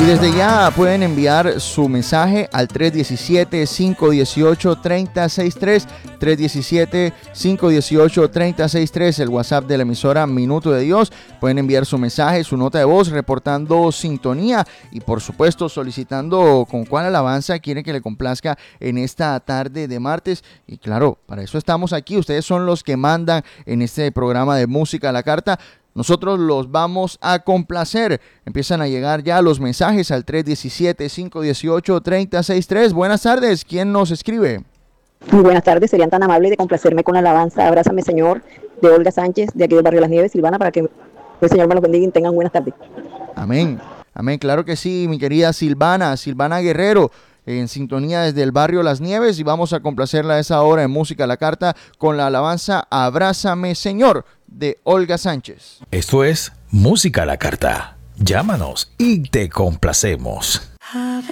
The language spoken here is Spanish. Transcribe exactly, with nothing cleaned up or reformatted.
desde ya pueden enviar su mensaje al tres diecisiete, cinco dieciocho, treinta sesenta y tres, tres diecisiete, cinco dieciocho, treinta sesenta y tres, el WhatsApp de la emisora Minuto de Dios. Pueden enviar su mensaje, su nota de voz, reportando sintonía y por supuesto solicitando con cuál alabanza quieren que le complazca en esta tarde de martes. Y claro, para eso estamos aquí. Ustedes son los que mandan en este programa de Música a la Carta. Nosotros los vamos a complacer. Empiezan a llegar ya los mensajes al tres diecisiete, cinco dieciocho, treinta sesenta y tres. Buenas tardes, ¿quién nos escribe? Muy buenas tardes, serían tan amables de complacerme con la alabanza Abrázame Señor, de Olga Sánchez, de aquí del barrio Las Nieves, Silvana, para que el Señor me los bendiga y tengan buenas tardes. Amén, amén, claro que sí, mi querida Silvana, Silvana Guerrero, en sintonía desde el barrio Las Nieves, y vamos a complacerla a esa hora en Música a la Carta con la alabanza Abrázame Señor, de Olga Sánchez. Esto es Música a la Carta. Llámanos y te complacemos.